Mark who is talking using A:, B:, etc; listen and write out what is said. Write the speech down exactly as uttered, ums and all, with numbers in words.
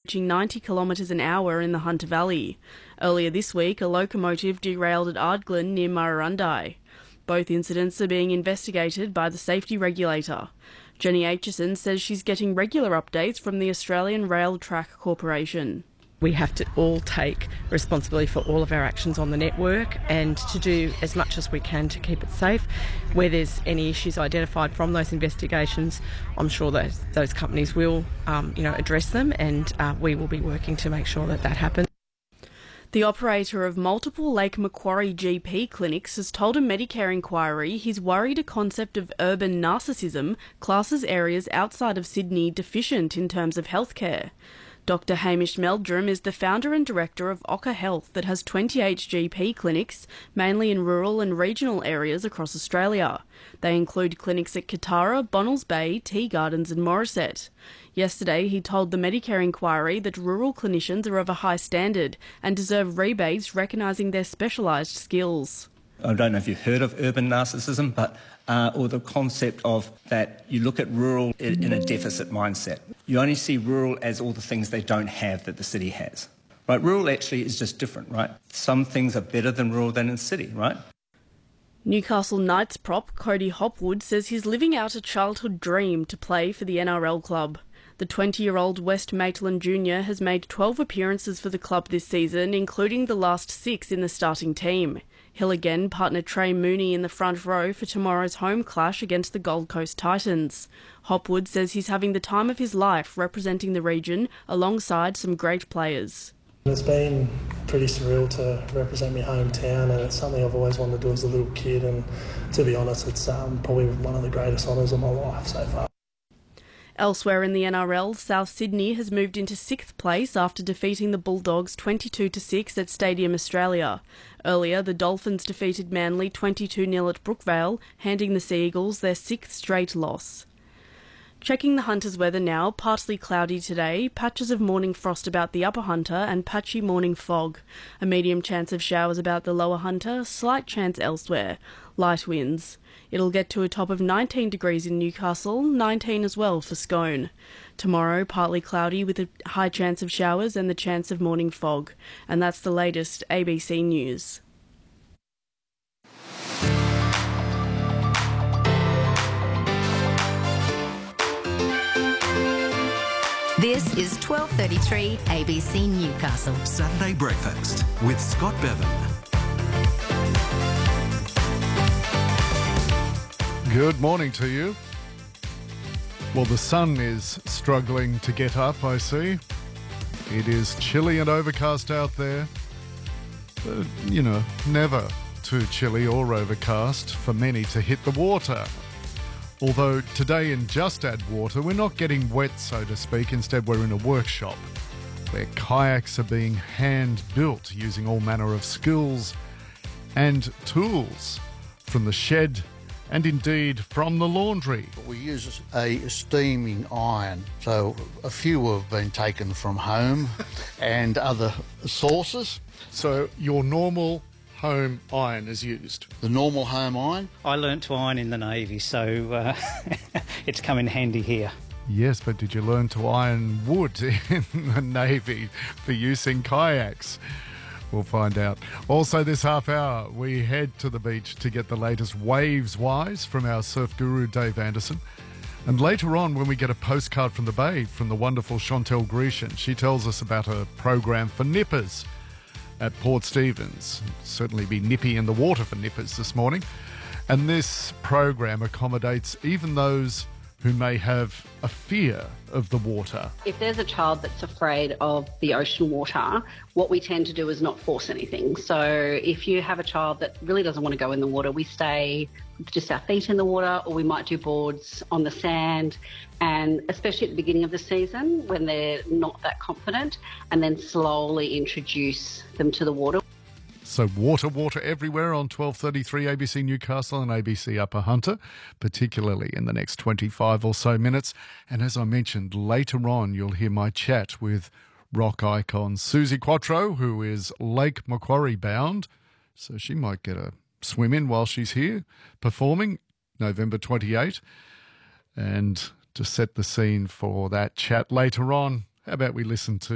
A: reaching ninety kilometres an hour in the Hunter Valley. Earlier this week, a locomotive derailed at Ardglen near Murrurundi. Both incidents are being investigated by the safety regulator. Jenny Aitchison says she's getting regular updates from the Australian Rail Track Corporation.
B: We have to all take responsibility for all of our actions on the network and to do as much as we can to keep it safe. Where there's any issues identified from those investigations, I'm sure those, those companies will um, you know, address them, and uh, we will be working to make sure that that happens.
A: The operator of multiple Lake Macquarie G P clinics has told a Medicare inquiry he's worried a concept of urban narcissism classes areas outside of Sydney deficient in terms of healthcare. Doctor Hamish Meldrum is the founder and director of Ocker Health that has twenty-eight G P clinics, mainly in rural and regional areas across Australia. They include clinics at Katara, Bonnells Bay, Tea Gardens and Morisset. Yesterday, he told the Medicare inquiry that rural clinicians are of a high standard and deserve rebates recognising their specialised skills.
C: I don't know if you've heard of urban narcissism, but uh, or the concept of that you look at rural in, in a deficit mindset. You only see rural as all the things they don't have that the city has. Right? Rural actually is just different, right? Some things are better than rural than in the city, right?
A: Newcastle Knights prop Cody Hopwood says he's living out a childhood dream to play for the N R L club. The twenty-year-old West Maitland Junior has made twelve appearances for the club this season, including the last six in the starting team. He'll again partner Trey Mooney in the front row for tomorrow's home clash against the Gold Coast Titans. Hopwood says he's having the time of his life representing the region alongside some great players.
D: It's been pretty surreal to represent my hometown, and it's something I've always wanted to do as a little kid, and to be honest, it's um, probably one of the greatest honours of my life so far.
A: Elsewhere in the N R L, South Sydney has moved into sixth place after defeating the Bulldogs twenty-two to six at Stadium Australia. Earlier, the Dolphins defeated Manly twenty-two nil at Brookvale, handing the Sea Eagles their sixth straight loss. Checking the Hunter's weather now, partly cloudy today, patches of morning frost about the upper Hunter and patchy morning fog. A medium chance of showers about the lower Hunter, slight chance elsewhere. Light winds. It'll get to a top of nineteen degrees in Newcastle, nineteen as well for Scone. Tomorrow, partly cloudy with a high chance of showers and the chance of morning fog. And that's the latest A B C News.
E: This is twelve thirty-three A B C Newcastle.
F: Saturday Breakfast with Scott Bevan.
G: Good morning to you. Well, the sun is struggling to get up, I see. It is chilly and overcast out there. But, you know, never too chilly or overcast for many to hit the water. Although today in Just Add Water, we're not getting wet, so to speak. Instead, we're in a workshop where kayaks are being hand-built using all manner of skills and tools from the shed and indeed from the laundry.
H: We use a steaming iron, so a few have been taken from home and other sources.
G: So your normal home iron is used?
H: The normal home iron?
I: I learnt to iron in the Navy, so uh, it's come in handy here.
G: Yes, but did you learn to iron wood in the Navy for use in kayaks? We'll find out. Also this half hour, we head to the beach to get the latest waves-wise from our surf guru, Dave Anderson. And later on, when we get a postcard from the Bay from the wonderful Chantel Grecian, she tells us about a program for nippers at Port Stephens. Certainly be nippy in the water for nippers this morning. And this program accommodates even those who may have a fear of the water.
J: If there's a child that's afraid of the ocean water, what we tend to do is not force anything. So if you have a child that really doesn't want to go in the water, we stay with just our feet in the water, or we might do boards on the sand, and especially at the beginning of the season when they're not that confident, and then slowly introduce them to the water.
G: So water, water everywhere on twelve thirty-three A B C Newcastle and A B C Upper Hunter, particularly in the next twenty-five or so minutes. And as I mentioned, later on you'll hear my chat with rock icon Suzi Quatro, who is Lake Macquarie bound. So she might get a swim in while she's here performing November twenty-eighth. And to set the scene for that chat later on, how about we listen to